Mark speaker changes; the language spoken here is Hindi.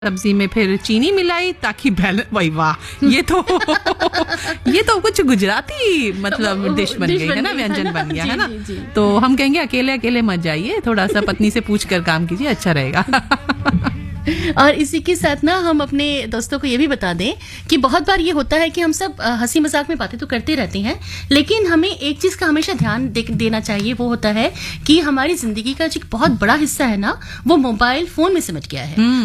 Speaker 1: सब्जी में फिर चीनी मिलाई ताकि बैलेंस। वही वाह, ये तो ये तो कुछ गुजराती मतलब डिश बन गई है ना, व्यंजन बन गया है ना। तो हम कहेंगे अकेले अकेले मत जाइए, थोड़ा सा पत्नी से पूछ कर काम कीजिए, अच्छा रहेगा।
Speaker 2: और इसी के साथ ना हम अपने दोस्तों को ये भी बता दें कि बहुत बार ये होता है कि हम सब हंसी मजाक में बातें तो करते रहते हैं, लेकिन हमें एक चीज का हमेशा ध्यान देना चाहिए। वो होता है कि हमारी जिंदगी का जो बहुत बड़ा हिस्सा है ना, वो मोबाइल फोन में सिमट गया है।